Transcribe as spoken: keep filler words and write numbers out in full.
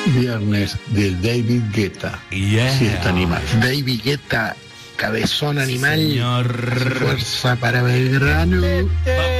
Viernes del David Guetta. Yeah. Fiesta animal. David Guetta, cabezón animal. Señor. Fuerza para Belgrano.